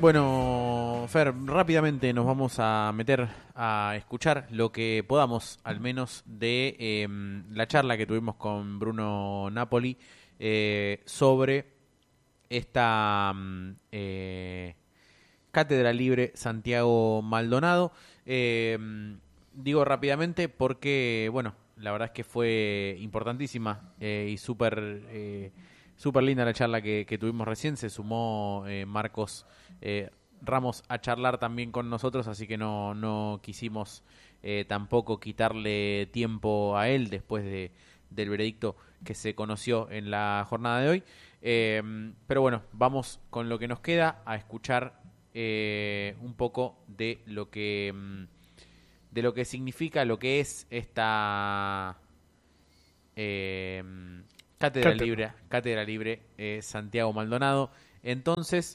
Bueno, Fer, rápidamente nos vamos a meter a escuchar lo que podamos, al menos, de la charla que tuvimos con Bruno Napoli sobre esta Cátedra Libre Santiago Maldonado. Digo rápidamente porque, bueno, la verdad es que fue importantísima y súper linda la charla que tuvimos recién. Se sumó Marcos Ramos a charlar también con nosotros, así que no quisimos tampoco quitarle tiempo a él después del veredicto que se conoció en la jornada de hoy. Pero bueno, vamos con lo que nos queda a escuchar un poco de lo que significa, lo que es esta Cátedra Libre Santiago Maldonado. Entonces,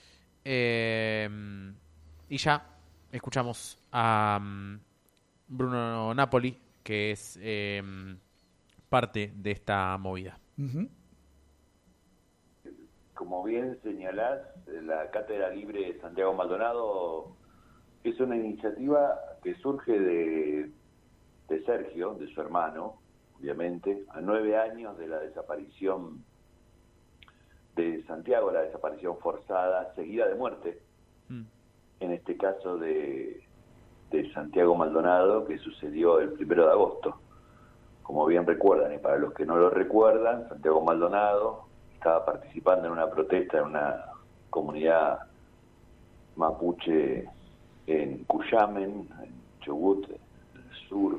y ya escuchamos a Bruno Napoli, que es parte de esta movida. Uh-huh. Como bien señalás, la Cátedra Libre Santiago Maldonado es una iniciativa que surge de Sergio, de su hermano, obviamente, a 9 años de la desaparición de Santiago, la desaparición forzada, seguida de muerte, en este caso de Santiago Maldonado, que sucedió el 1 de agosto. Como bien recuerdan, y para los que no lo recuerdan, Santiago Maldonado estaba participando en una protesta en una comunidad mapuche en Cuyamen, en Chubut, en el sur,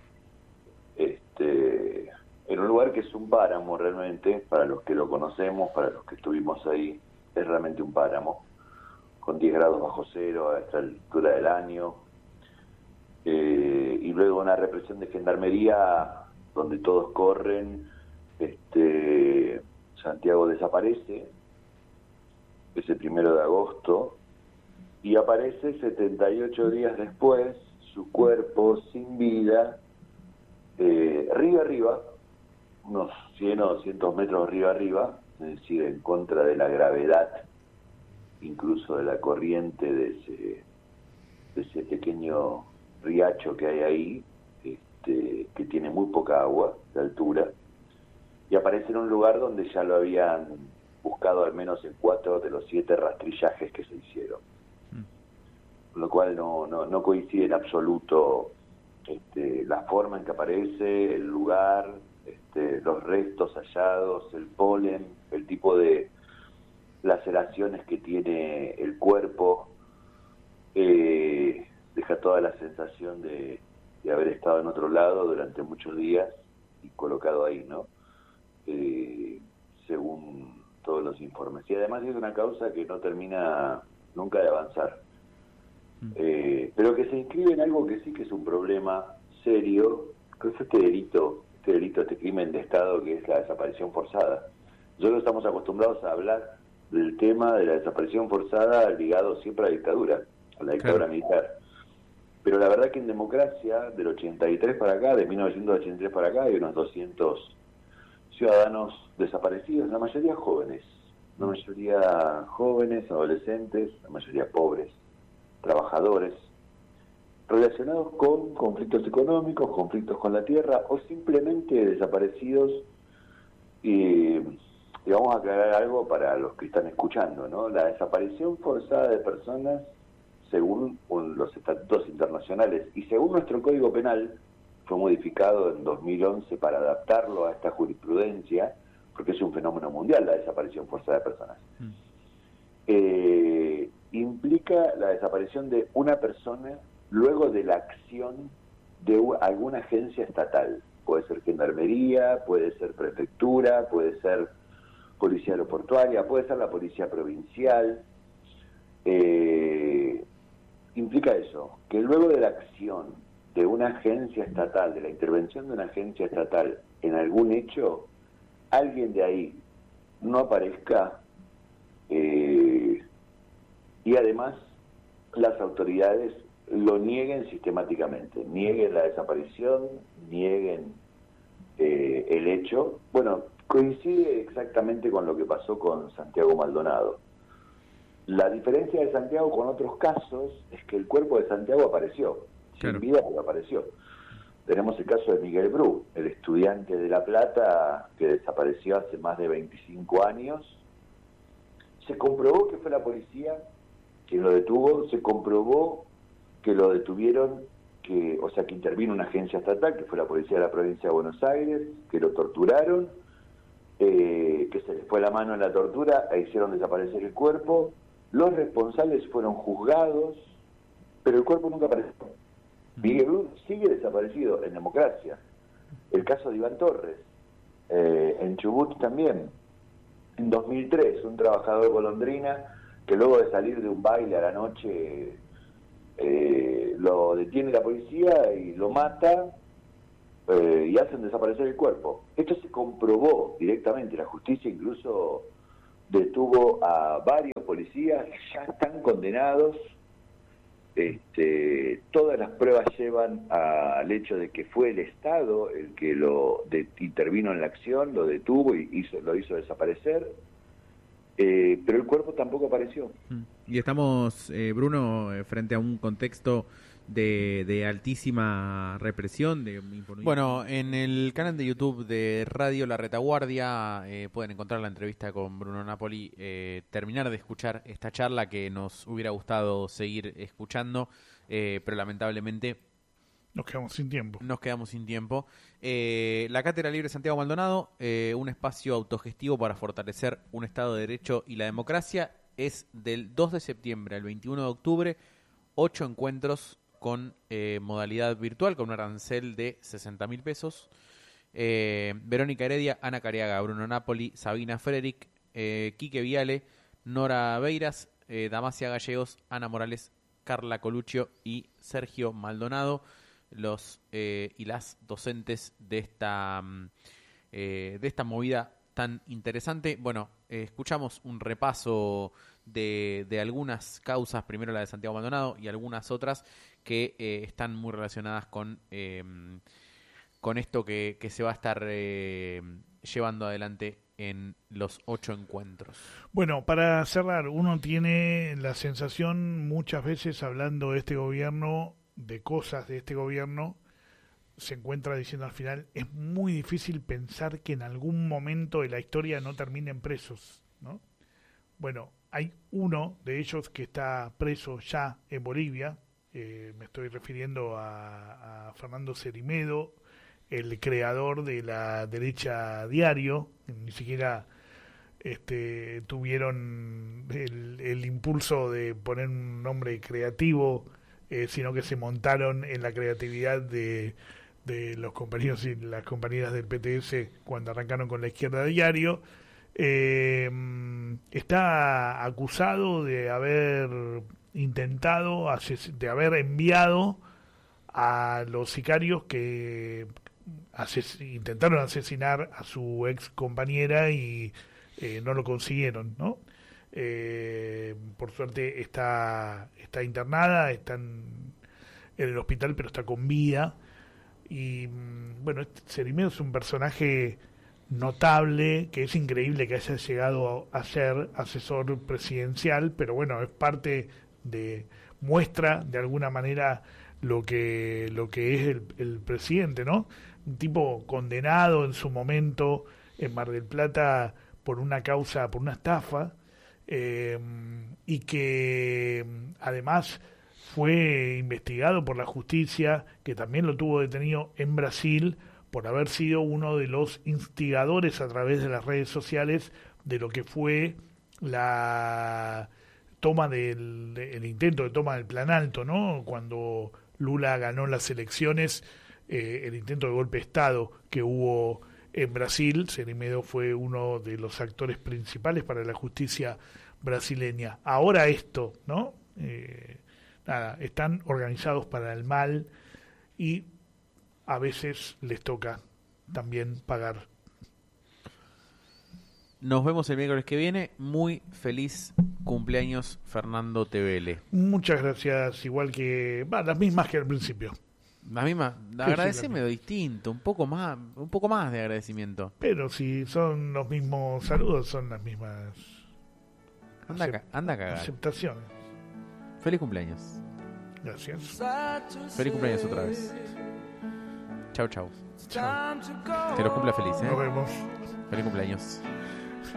en un lugar que es un páramo realmente, para los que lo conocemos, para los que estuvimos ahí, es realmente un páramo, con 10 grados bajo cero a esta altura del año, y luego una represión de gendarmería donde todos corren. Santiago desaparece ese 1 de agosto y aparece 78 días después, su cuerpo sin vida, río arriba, unos 100 o 200 metros río arriba, es decir, en contra de la gravedad, incluso de la corriente de ese pequeño riacho que hay ahí, que tiene muy poca agua de altura, y aparece en un lugar donde ya lo habían buscado al menos en 4 de los 7 rastrillajes que se hicieron. Con lo cual no coincide en absoluto la forma en que aparece, el lugar, los restos hallados, el polen, el tipo de laceraciones que tiene el cuerpo, deja toda la sensación de haber estado en otro lado durante muchos días y colocado ahí, ¿no? Según todos los informes. Y además es una causa que no termina nunca de avanzar. Pero que se inscribe en algo que sí que es un problema serio, que es este delito, este crimen de Estado, que es la desaparición forzada. Nosotros estamos acostumbrados a hablar del tema de la desaparición forzada ligado siempre a la dictadura Claro. militar. Pero la verdad que en democracia, del 83 para acá, de 1983 para acá, hay unos 200 ciudadanos desaparecidos, la mayoría jóvenes, adolescentes, la mayoría pobres, trabajadores, relacionados con conflictos económicos, conflictos con la tierra, o simplemente desaparecidos. Y vamos a aclarar algo para los que están escuchando, ¿no? La desaparición forzada de personas, según los estatutos internacionales y según nuestro Código Penal, fue modificado en 2011 para adaptarlo a esta jurisprudencia, porque es un fenómeno mundial la desaparición forzada de personas. Implica la desaparición de una persona luego de la acción de alguna agencia estatal. Puede ser gendarmería, puede ser prefectura, puede ser policía aeroportuaria, puede ser la policía provincial. Implica eso, que luego de la acción de una agencia estatal, de la intervención de una agencia estatal en algún hecho, alguien de ahí no aparezca, y además las autoridades lo nieguen sistemáticamente, nieguen la desaparición, nieguen el hecho. Bueno, coincide exactamente con lo que pasó con Santiago Maldonado. La diferencia de Santiago con otros casos es que el cuerpo de Santiago apareció, Claro. sin vida, pero apareció. Tenemos el caso de Miguel Bru, el estudiante de La Plata que desapareció hace más de 25 años. Se comprobó que fue la policía quien lo detuvo, se comprobó que lo detuvieron, que intervino una agencia estatal, que fue la policía de la provincia de Buenos Aires, que lo torturaron, que se les fue la mano en la tortura e hicieron desaparecer el cuerpo. Los responsables fueron juzgados, pero el cuerpo nunca apareció. Miguel Bru sigue desaparecido en democracia. El caso de Iván Torres, en Chubut también. En 2003, un trabajador golondrina que luego de salir de un baile a la noche lo detiene la policía y lo mata y hacen desaparecer el cuerpo. Esto se comprobó directamente, la justicia incluso detuvo a varios policías que ya están condenados. Todas las pruebas llevan al hecho de que fue el Estado el que intervino en la acción, lo detuvo y lo hizo desaparecer, pero el cuerpo tampoco apareció. Y estamos, Bruno, frente a un contexto de altísima represión, de impunidad. Bueno, en el canal de YouTube de Radio La Retaguardia pueden encontrar la entrevista con Bruno Napoli, terminar de escuchar esta charla que nos hubiera gustado seguir escuchando, pero lamentablemente nos quedamos sin tiempo. La Cátedra Libre Santiago Maldonado, un espacio autogestivo para fortalecer un Estado de Derecho y la democracia, es del 2 de septiembre al 21 de octubre, 8 encuentros con modalidad virtual, con un arancel de 60.000 pesos. Verónica Heredia, Ana Cariaga, Bruno Napoli, Sabina Frederick, Quique Viale, Nora Beiras, Damasia Gallegos, Ana Morales, Carla Coluccio y Sergio Maldonado, los y las docentes de esta movida tan interesante. Bueno, escuchamos un repaso de algunas causas, primero la de Santiago Maldonado y algunas otras que están muy relacionadas con esto que se va a estar llevando adelante en los 8 encuentros. Bueno, para cerrar, uno tiene la sensación muchas veces hablando de este gobierno, de cosas de este gobierno, se encuentra diciendo al final, es muy difícil pensar que en algún momento de la historia no terminen presos, ¿no? Bueno, hay uno de ellos que está preso ya en Bolivia, me estoy refiriendo a Fernando Cerimedo, el creador de la derecha Diario, ni siquiera tuvieron el impulso de poner un nombre creativo, sino que se montaron en la creatividad de los compañeros y las compañeras del PTS cuando arrancaron con la izquierda Diario. Está acusado de haber intentado, de haber enviado a los sicarios que intentaron asesinar a su ex compañera y no lo consiguieron, ¿no? Por suerte está internada, está en el hospital, pero está con vida. Y bueno, Cerimedo es un personaje notable, que es increíble que haya llegado a ser asesor presidencial, pero bueno, es parte muestra de alguna manera lo que es el presidente, ¿no? Un tipo condenado en su momento en Mar del Plata por una causa, por una estafa, y que además fue investigado por la justicia, que también lo tuvo detenido en Brasil por haber sido uno de los instigadores a través de las redes sociales de lo que fue la toma el intento de toma del Plan Alto, ¿no? Cuando Lula ganó las elecciones, el intento de golpe de Estado que hubo en Brasil, Cerimedo fue uno de los actores principales para la justicia brasileña. Ahora esto, ¿no? Están organizados para el mal y a veces les toca también pagar. Nos vemos el miércoles que viene. Muy feliz cumpleaños, Fernando Tevele. Muchas gracias, igual que las mismas que al principio. Las mismas, agradeceme distinto, un poco más de agradecimiento. Pero si son los mismos saludos, son las mismas. Anda a cagar. Aceptación. Feliz cumpleaños. Gracias. Feliz cumpleaños otra vez. Chau, chau. Que los cumpla feliz, Nos vemos. Feliz cumpleaños.